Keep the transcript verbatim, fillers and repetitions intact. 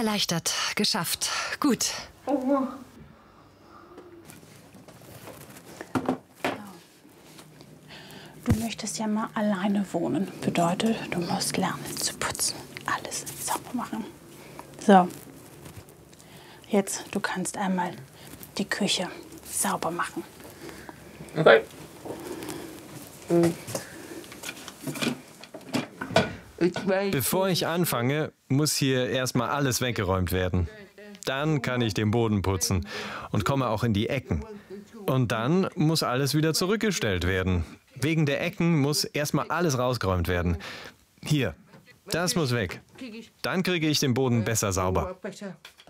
Erleichtert. Geschafft. Gut. Oh. Du möchtest ja mal alleine wohnen. Bedeutet, du musst lernen zu putzen. Alles sauber machen. So. Jetzt, du kannst einmal die Küche sauber machen. Okay. Bevor ich anfange, muss hier erstmal alles weggeräumt werden. Dann kann ich den Boden putzen und komme auch in die Ecken. Und dann muss alles wieder zurückgestellt werden. Wegen der Ecken muss erstmal alles rausgeräumt werden. Hier, das muss weg. Dann kriege ich den Boden besser sauber.